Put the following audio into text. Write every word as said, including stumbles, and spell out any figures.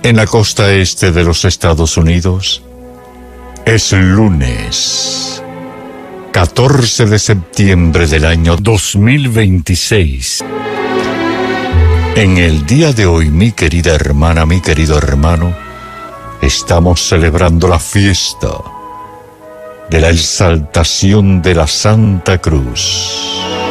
En la costa este de los Estados Unidos es lunes catorce de septiembre del año dos mil veintiséis. En el día de hoy, mi querida hermana, mi querido hermano, estamos celebrando la fiesta de la exaltación de la Santa Cruz.